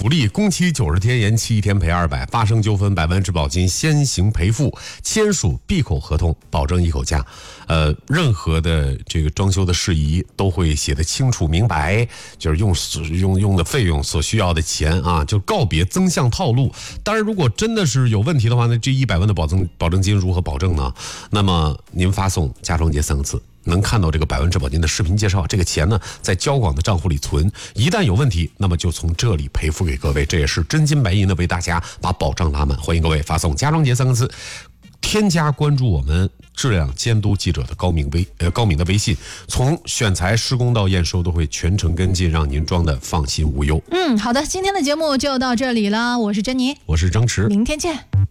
福利，工期90天，延期1天赔200，发生纠纷100万质保金先行赔付，签署闭口合同，保证一口价。任何的这个装修的事宜都会写得清楚明白，就是用的费用所需要的钱啊，就告别增项套路。当然，如果真的是有问题的话呢，这100万的保证金如何保证呢？那么您发送“家装节”3个字。能看到这个100万质保金的视频介绍，这个钱呢在交广的账户里存，一旦有问题，那么就从这里赔付给各位，这也是真金白银的为大家把保障拉满。欢迎各位发送“家装节”3个字，添加关注我们质量监督记者的高敏的微信，从选材、施工到验收都会全程跟进，让您装的放心无忧。 好的，今天的节目就到这里了，我是珍妮， 我是张弛， 明天见。